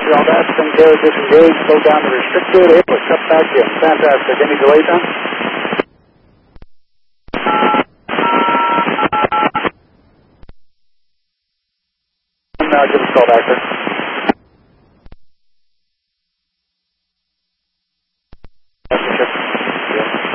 All that, Sinclair disengaged, slow down the restricted, able to cut back in. Fantastic. Any delay time? Now give us a call back, sir.